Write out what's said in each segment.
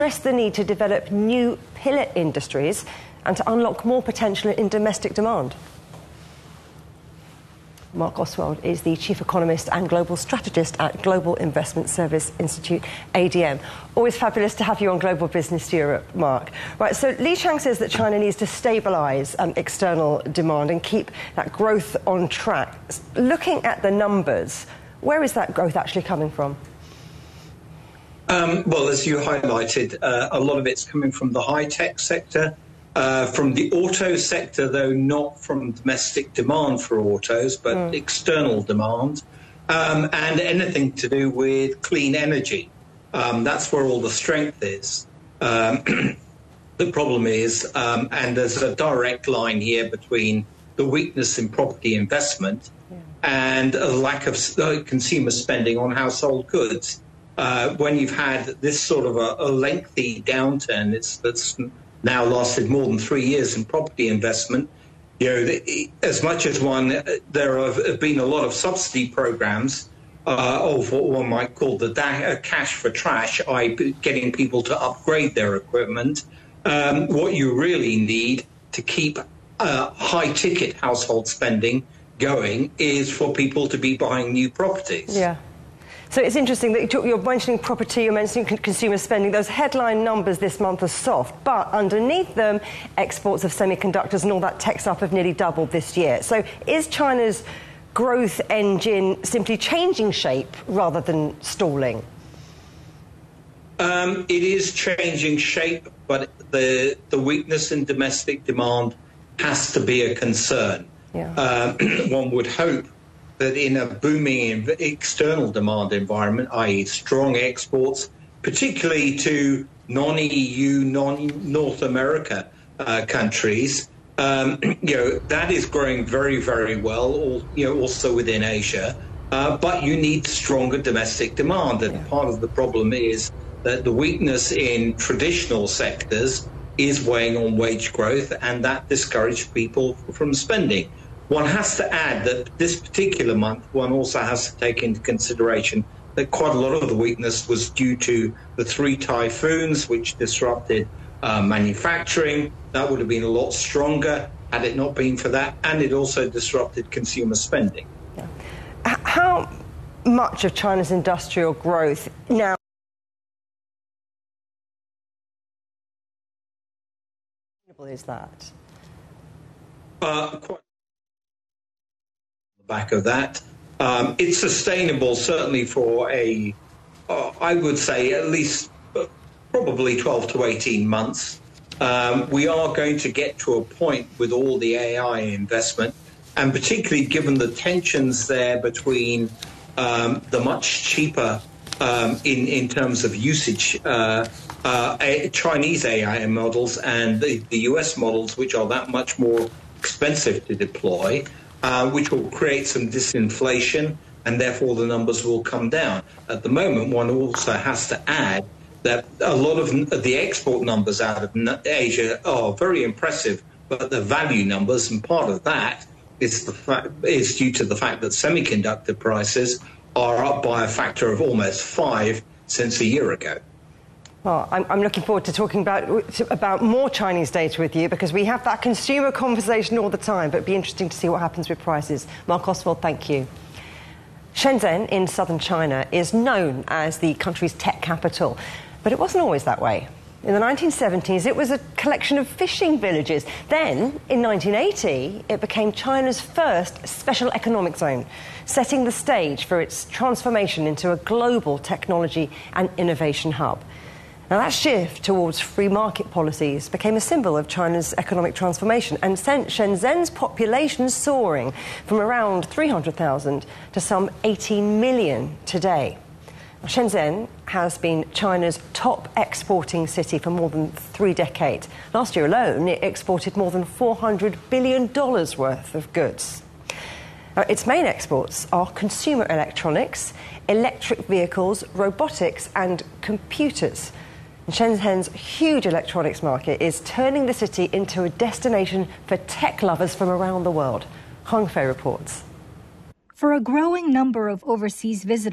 stressed the need to develop new pillar industries and to unlock more potential in domestic demand. Mark Ostwald is the Chief Economist and Global Strategist at Global Investment Service Institute, ADM. Always fabulous to have you on Global Business Europe, Mark. Right, so Li Qiang says that China needs to stabilise external demand and keep that growth on track. Looking at the numbers, where is that growth actually coming from? Well, as you highlighted, a lot of it's coming from the high-tech sector, from the auto sector, though not from domestic demand for autos, but external demand, and anything to do with clean energy. That's where all the strength is. The problem is, and there's a direct line here between the weakness in property investment and a lack of consumer spending on household goods. When you've had this sort of a lengthy downturn that's now lasted more than 3 years in property investment, you know, as much as there have been a lot of subsidy programs of what one might call the cash for trash, i.e. getting people to upgrade their equipment. What you really need to keep high-ticket household spending going is for people to be buying new properties. Yeah. So it's interesting that you're mentioning property, you're mentioning consumer spending. Those headline numbers this month are soft, but underneath them, exports of semiconductors and all that tech stuff have nearly doubled this year. So is China's growth engine simply changing shape rather than stalling? It is changing shape, but the weakness in domestic demand has to be a concern. Yeah. One would hope that in a booming external demand environment, i.e. strong exports, particularly to non-EU, non-North America countries, that is growing very, very well, also within Asia. But you need stronger domestic demand. And part of the problem is that the weakness in traditional sectors is weighing on wage growth, and that discourages people from spending. One has to add that this particular month, one also has to take into consideration that quite a lot of the weakness was due to the 3 typhoons, which disrupted manufacturing. That would have been a lot stronger had it not been for that, and it also disrupted consumer spending. Yeah. How much of China's industrial growth now is that? Quite back of that. It's sustainable, certainly for I would say at least probably 12 to 18 months. We are going to get to a point with all the AI investment, and particularly given the tensions there between the much cheaper in terms of usage Chinese AI models and the US models, which are that much more expensive to deploy, which will create some disinflation, and therefore the numbers will come down. At the moment, one also has to add that a lot of the export numbers out of Asia are very impressive, but the value numbers, and part of that is due to the fact that semiconductor prices are up by a factor of almost 5 since a year ago. Well, I'm looking forward to talking about more Chinese data with you, because we have that consumer conversation all the time, but it'd be interesting to see what happens with prices. Mark Ostwald, thank you. Shenzhen in southern China is known as the country's tech capital, but it wasn't always that way. In the 1970s, it was a collection of fishing villages. Then, in 1980, it became China's first special economic zone, setting the stage for its transformation into a global technology and innovation hub. Now, that shift towards free market policies became a symbol of China's economic transformation and sent Shenzhen's population soaring from around 300,000 to some 18 million today. Now, Shenzhen has been China's top exporting city for more than 3 decades. Last year alone, it exported more than $400 billion worth of goods. Now, its main exports are consumer electronics, electric vehicles, robotics and computers. And Shenzhen's huge electronics market is turning the city into a destination for tech lovers from around the world. Hong Fei reports. For a growing number of overseas visitors,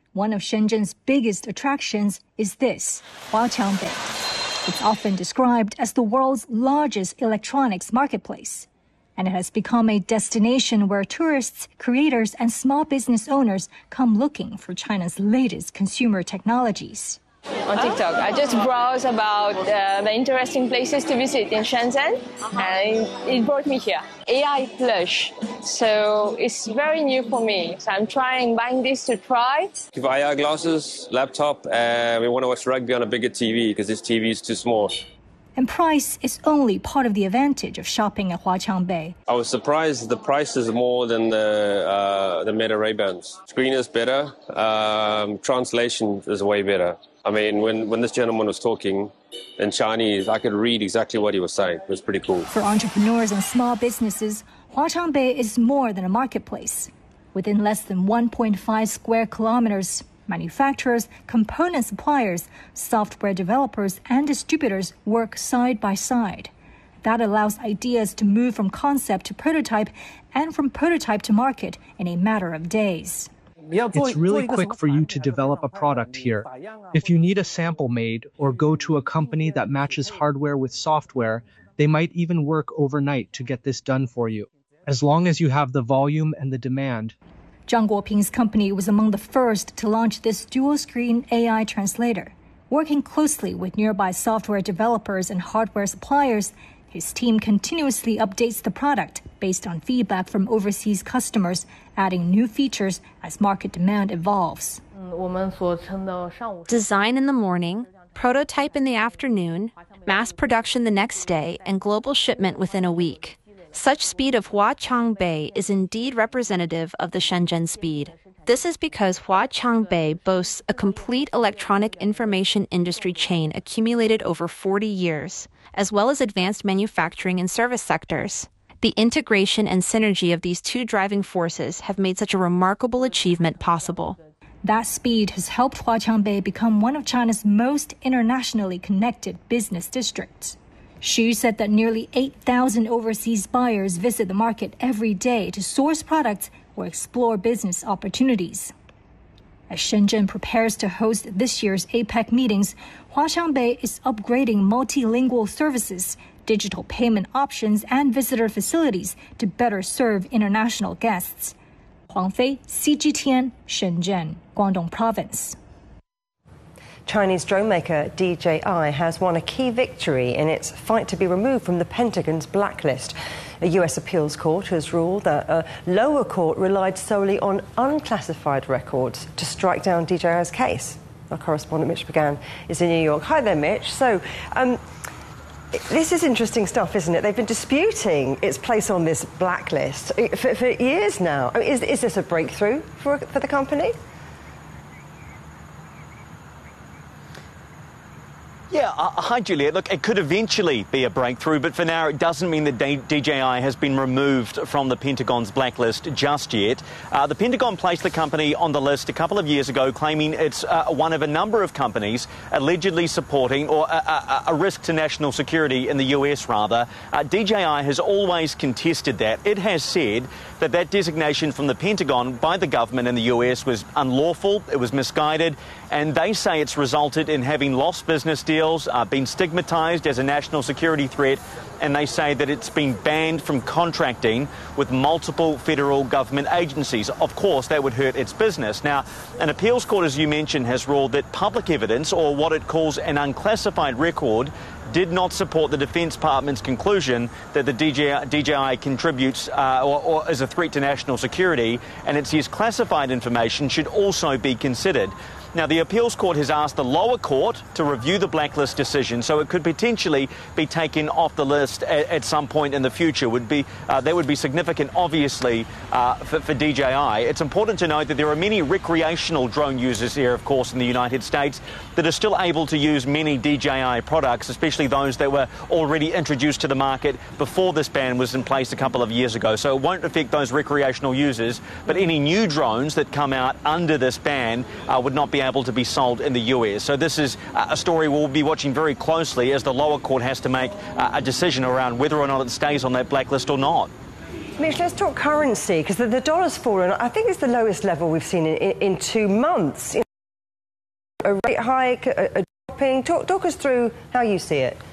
One of Shenzhen's biggest attractions is this, Huaqiang Bay. It's often described as the world's largest electronics marketplace, and it has become a destination where tourists, creators, and small business owners come looking for China's latest consumer technologies. On TikTok, I just browse about the interesting places to visit in Shenzhen, and it brought me here. AI plush, so it's very new for me. So I'm buying this to try. AR glasses, laptop, and we want to watch rugby on a bigger TV because this TV is too small. And price is only part of the advantage of shopping at Huaqiang Bay. I was surprised the price is more than the Meta Ray-Bans. Screen is better, translation is way better. I mean, when this gentleman was talking in Chinese, I could read exactly what he was saying. It was pretty cool. For entrepreneurs and small businesses, Huaqiang Bay is more than a marketplace. Within less than 1.5 square kilometers, manufacturers, component suppliers, software developers, and distributors work side by side. That allows ideas to move from concept to prototype and from prototype to market in a matter of days. It's really quick for you to develop a product here. If you need a sample made or go to a company that matches hardware with software, they might even work overnight to get this done for you, as long as you have the volume and the demand. Zhang Guoping's company was among the first to launch this dual-screen AI translator. Working closely with nearby software developers and hardware suppliers, his team continuously updates the product based on feedback from overseas customers, adding new features as market demand evolves. Design in the morning, prototype in the afternoon, mass production the next day, and global shipment within a week. Such speed of Huaqiang Bay is indeed representative of the Shenzhen speed. This is because Huaqiang Bay boasts a complete electronic information industry chain accumulated over 40 years, as well as advanced manufacturing and service sectors. The integration and synergy of these two driving forces have made such a remarkable achievement possible. That speed has helped Huaqiang Bay become one of China's most internationally connected business districts. Xu said that nearly 8,000 overseas buyers visit the market every day to source products or explore business opportunities. As Shenzhen prepares to host this year's APEC meetings, Huaqiang Bay is upgrading multilingual services, digital payment options, and visitor facilities to better serve international guests. Huang Fei, CGTN, Shenzhen, Guangdong Province. Chinese drone maker DJI has won a key victory in its fight to be removed from the Pentagon's blacklist. A US appeals court has ruled that a lower court relied solely on unclassified records to strike down DJI's case. Our correspondent Mitch McGann is in New York. Hi there, Mitch. So, this is interesting stuff, isn't it? They've been disputing its place on this blacklist for years now. I mean, is this a breakthrough for the company? Yeah, hi, Juliet. Look, it could eventually be a breakthrough, but for now it doesn't mean that DJI has been removed from the Pentagon's blacklist just yet. The Pentagon placed the company on the list a couple of years ago, claiming it's one of a number of companies allegedly supporting or a risk to national security in the US, rather. DJI has always contested that. It has said that that designation from the Pentagon by the government in the US was unlawful, it was misguided, and they say it's resulted in having lost business deals, been stigmatized as a national security threat, and they say that it's been banned from contracting with multiple federal government agencies. Of course, that would hurt its business. Now, an appeals court, as you mentioned, has ruled that public evidence, or what it calls an unclassified record, did not support the Defence Department's conclusion that the DJI contributes or is a threat to national security, and it says classified information should also be considered. Now, the appeals court has asked the lower court to review the blacklist decision, so it could potentially be taken off the list at some point in the future. That would be significant, obviously, for DJI. It's important to note that there are many recreational drone users here, of course, in the United States that are still able to use many DJI products, especially those that were already introduced to the market before this ban was in place a couple of years ago. So it won't affect those recreational users, but any new drones that come out under this ban would not be able to be sold in the US. So this is a story we'll be watching very closely as the lower court has to make a decision around whether or not it stays on that blacklist or not. Mitch, let's talk currency, because the dollar's fallen. I think it's the lowest level we've seen in 2 months. a rate hike, a dropping? Talk us through how you see it.